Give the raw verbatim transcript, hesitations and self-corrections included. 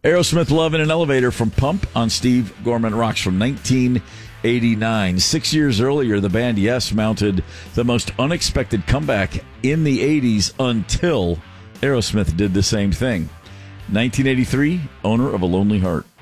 Aerosmith, Love in an Elevator from Pump on Steve Gorman Rocks from nineteen eighty-nine. Six years earlier, the band Yes mounted the most unexpected comeback in the eighties until Aerosmith did the same thing. nineteen eighty-three, Owner of a Lonely Heart.